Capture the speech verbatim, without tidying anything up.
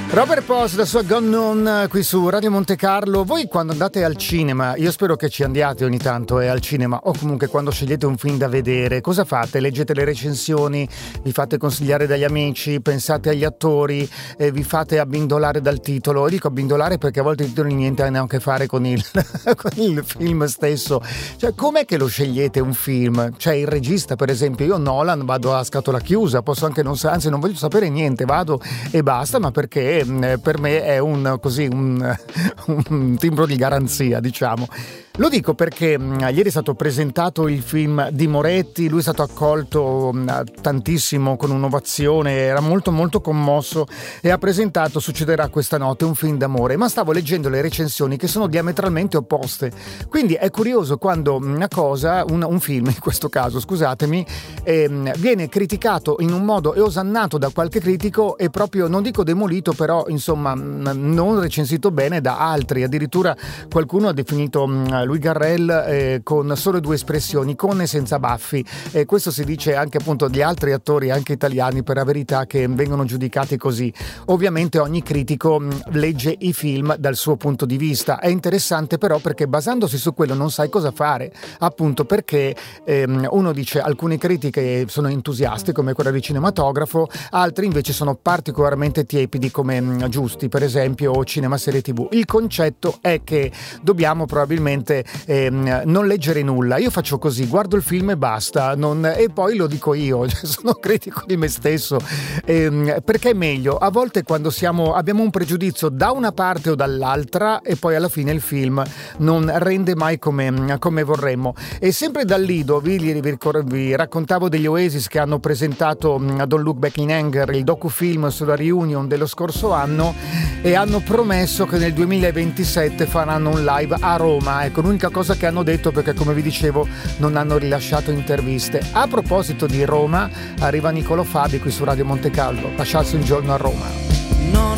Robert Post, la sua Gone On qui su Radio Monte Carlo. Voi quando andate al cinema, io spero che ci andiate ogni tanto eh, al cinema, o comunque quando scegliete un film da vedere, cosa fate? Leggete le recensioni, vi fate consigliare dagli amici, pensate agli attori, eh, vi fate abbindolare dal titolo. Io dico abbindolare perché a volte i titoli niente hanno a che fare con il, con il film stesso. Cioè, com'è che lo scegliete un film? Cioè, il regista, per esempio, io Nolan vado a scatola chiusa, posso anche non, anzi non voglio sapere niente, vado e basta, ma perché per me è un così un, un timbro di garanzia, diciamo. Lo dico perché mh, ieri è stato presentato il film di Moretti, lui è stato accolto mh, tantissimo con un'ovazione, era molto molto commosso e ha presentato Succederà questa notte, un film d'amore, ma stavo leggendo le recensioni che sono diametralmente opposte, quindi è curioso quando una cosa, un, un film in questo caso, scusatemi, eh, viene criticato in un modo e osannato da qualche critico e proprio, non dico demolito, però insomma mh, non recensito bene da altri, addirittura qualcuno ha definito mh, Louis Garrel eh, con solo due espressioni, con e senza baffi, e eh, questo si dice anche appunto di altri attori anche italiani, per la verità, che vengono giudicati così. Ovviamente ogni critico mh, legge i film dal suo punto di vista, è interessante però perché basandosi su quello non sai cosa fare, appunto perché ehm, uno dice alcune critiche sono entusiasti come quella di cinematografo, altri invece sono particolarmente tiepidi come mh, Giusti per esempio o Cinema Serie tivù. Il concetto è che dobbiamo probabilmente Ehm, non leggere nulla. Io faccio così, guardo il film e basta, non, e poi lo dico io, cioè, sono critico di me stesso, ehm, perché è meglio a volte quando siamo, abbiamo un pregiudizio da una parte o dall'altra e poi alla fine il film non rende mai come, come vorremmo. E sempre dal Lido vi, vi, vi raccontavo degli Oasis che hanno presentato Don't Look Back in Anger, il docufilm sulla reunion dello scorso anno, e hanno promesso che nel duemilaventisette faranno un live a Roma. Ecco, l'unica cosa che hanno detto, perché come vi dicevo non hanno rilasciato interviste. A proposito di Roma, arriva Niccolò Fabi qui su Radio Monte Carlo, lasciarsi un giorno a Roma.